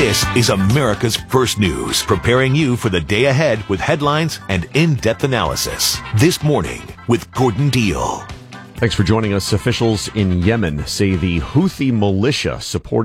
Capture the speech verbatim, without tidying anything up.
This is America's First News, preparing you for the day ahead with headlines and in-depth analysis. This morning with Gordon Deal. Thanks for joining us. Officials in Yemen say the Houthi militia supporting